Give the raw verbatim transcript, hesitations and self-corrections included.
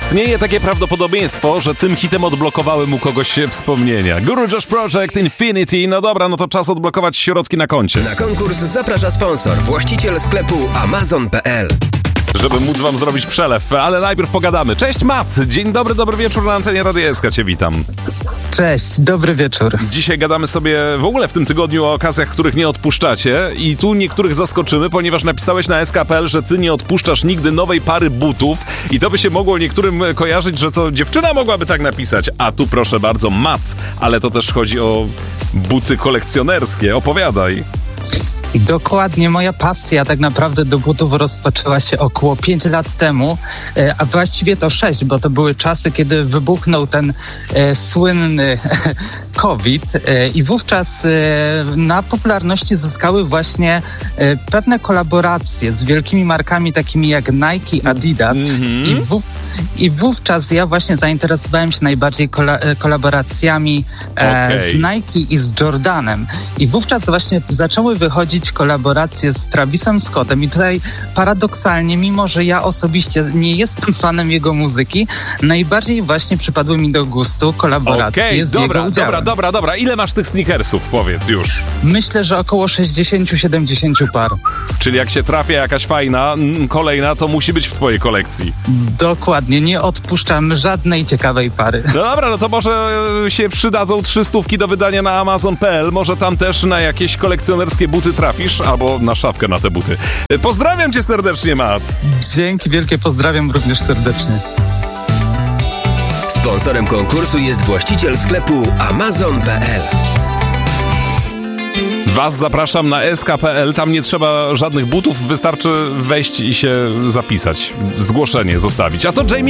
Istnieje takie prawdopodobieństwo, że tym hitem odblokowały mu kogoś wspomnienia. Guru Josh Project, Infinity. No dobra, no to czas odblokować środki na koncie. Na konkurs zaprasza sponsor, właściciel sklepu amazon kropka p l. Żeby móc wam zrobić przelew, ale najpierw pogadamy. Cześć Matt, dzień dobry, dobry wieczór na antenie Radia S K, cię witam. Cześć, dobry wieczór. Dzisiaj gadamy sobie w ogóle w tym tygodniu o okazjach, których nie odpuszczacie i tu niektórych zaskoczymy, ponieważ napisałeś na S K kropka p l, że ty nie odpuszczasz nigdy nowej pary butów i to by się mogło niektórym kojarzyć, że to dziewczyna mogłaby tak napisać, a tu proszę bardzo Matt, ale to też chodzi o buty kolekcjonerskie, opowiadaj. Dokładnie, moja pasja tak naprawdę do butów rozpoczęła się około pięć lat temu, a właściwie to sześć, bo to były czasy, kiedy wybuchnął ten e, słynny COVID e, i wówczas e, na popularności zyskały właśnie e, pewne kolaboracje z wielkimi markami takimi jak Nike, Adidas mm-hmm. i, w, i wówczas ja właśnie zainteresowałem się najbardziej kola, kolaboracjami e, okay. z Nike i z Jordanem i wówczas właśnie zaczęły wychodzić kolaboracje z Travisem Scottem i tutaj paradoksalnie, mimo że ja osobiście nie jestem fanem jego muzyki, najbardziej właśnie przypadły mi do gustu kolaboracje okay, z dobra, jego udziałem. Dobra, dobra, dobra. Ile masz tych sneakersów? Powiedz już. Myślę, że około sześćdziesiąt siedemdziesiąt par. Czyli jak się trafia jakaś fajna, kolejna, to musi być w twojej kolekcji. Dokładnie, nie odpuszczam żadnej ciekawej pary. No dobra, no to może się przydadzą trzy stówki do wydania na amazon kropka p l. Może tam też na jakieś kolekcjonerskie buty trafisz, albo na szafkę na te buty. Pozdrawiam cię serdecznie, Matt. Dzięki wielkie, pozdrawiam również serdecznie. Sponsorem konkursu jest właściciel sklepu amazon kropka p l. Was zapraszam na S K kropka p l. Tam nie trzeba żadnych butów, wystarczy wejść i się zapisać. Zgłoszenie zostawić. A to Jamie